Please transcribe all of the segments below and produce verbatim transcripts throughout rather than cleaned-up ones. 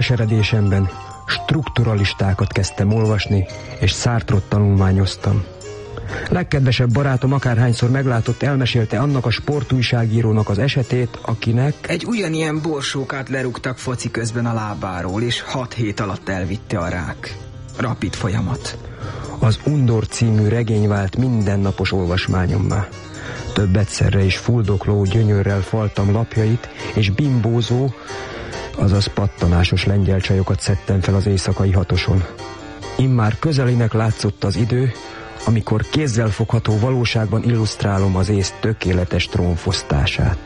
Eseredésemben strukturalistákat kezdtem olvasni, és Sartrot tanulmányoztam. Legkedvesebb barátom akárhányszor meglátott, elmesélte annak a sportújságírónak az esetét, akinek egy ugyanilyen borsókát lerúgtak foci közben a lábáról, és hat hét alatt elvitte a rák. Rapid folyamat. Az Undor című regény vált mindennapos olvasmányommá. Több egyszerre is fuldokló gyönyörrel faltam lapjait, és bimbózó, azaz pattanásos lengyel csajokat szedtem fel az éjszakai hatoson. Immár közelinek látszott az idő, amikor kézzel fogható valóságban illusztrálom az ész tökéletes trónfosztását.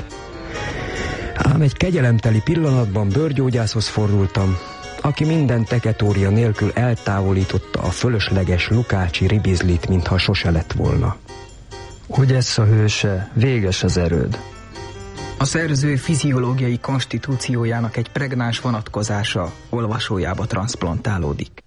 Ám egy kegyelemteli pillanatban bőrgyógyászhoz fordultam, aki minden teketória nélkül eltávolította a fölösleges lukácsi ribizlit, mintha sose lett volna. Odessza hőse, véges az erőd. A szerző fiziológiai konstitúciójának egy pregnáns vonatkozása olvasójába transzplantálódik.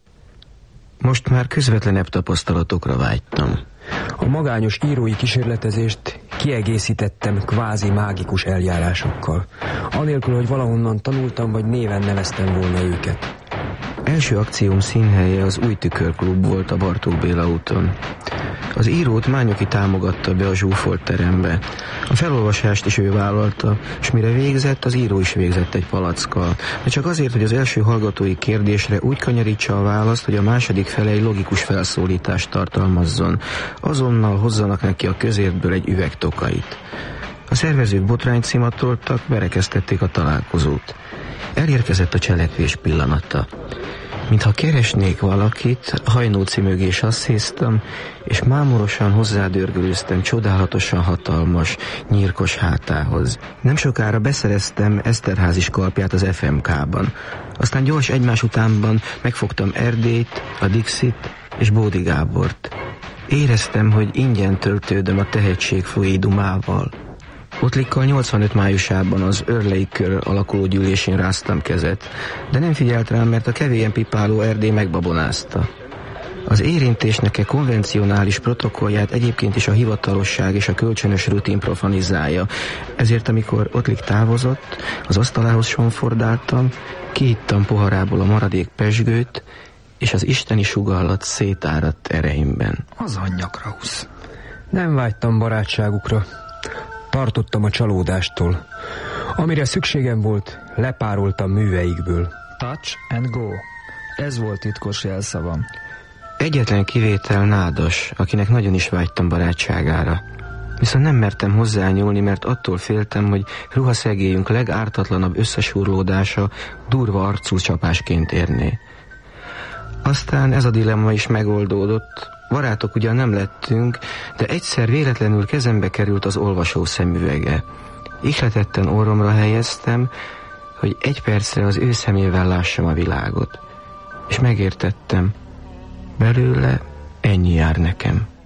Most már közvetlenebb tapasztalatokra vágytam. A magányos írói kísérletezést kiegészítettem kvázi mágikus eljárásokkal, anélkül, hogy valahonnan tanultam, vagy néven neveztem volna őket. Első akcióm színhelye az Új Tükörklub volt a Bartók Béla úton. Az írót Mányoki támogatta be a zsúfolt terembe. A felolvasást is ő vállalta, és mire végzett, az író is végzett egy palackkal. De csak azért, hogy az első hallgatói kérdésre úgy kanyarítsa a választ, hogy a második fele egy logikus felszólítást tartalmazzon. Azonnal hozzanak neki a közértből egy üveg tokait. A szervezők botrányt szimatoltak, berekeztették a találkozót. Elérkezett a cselekvés pillanata. Mintha keresnék valakit, hajnóci mögé is azt hisztam, és mámorosan hozzádörgölőztem csodálatosan hatalmas, nyírkos hátához. Nem sokára beszereztem Eszterházy skalpját az ef em ká-ban. Aztán gyors egymás utánban megfogtam Erdélyt, a Dixit és Bódi Gábort. Éreztem, hogy ingyen töltődöm a tehetség fluidumával. Ottlikkal nyolcvanöt májusában az Örlei Kör alakuló gyűlésén ráztam kezet, de nem figyelt rám, mert a kevélyen pipáló Erdély megbabonázta. Az érintésnek e konvencionális protokollját egyébként is a hivatalosság és a kölcsönös rutin profanizálja, ezért amikor Ottlik távozott, az asztalához sonfordáltam, kihittam poharából a maradék pezsgőt, és az isteni sugallat szétáradt ereimben. Az anyja Krausz. Nem vágytam barátságukra. Tartottam a csalódástól. Amire szükségem volt, lepároltam műveikből. Touch and go. Ez volt titkos jelszavam. Egyetlen kivétel Nádas, akinek nagyon is vágytam barátságára. Viszont nem mertem hozzányúlni, mert attól féltem, hogy ruhaszegélyünk legártatlanabb összesúrlódása durva arcú csapásként érné. Aztán ez a dilemma is megoldódott. Barátok ugyan nem lettünk, de egyszer véletlenül kezembe került az olvasó szemüvege. Ihletetten orromra helyeztem, hogy egy percre az ő szemével lássam a világot. És megértettem, belőle ennyi jár nekem.